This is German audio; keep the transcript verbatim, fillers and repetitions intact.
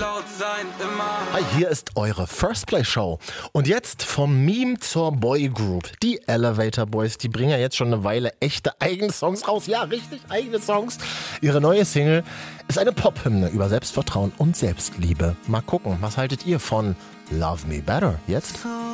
laut sein immer. Hi, hier ist eure First Play Show. Und jetzt vom Meme zur Boy Group. Die Elevator Boys, die bringen ja jetzt schon eine Weile echte eigene Songs raus. Ja, richtig, eigene Songs. Ihre neue Single ist eine Pop-Hymne über Selbstvertrauen und Selbstliebe. Mal gucken, was haltet ihr von Love Me Better jetzt? So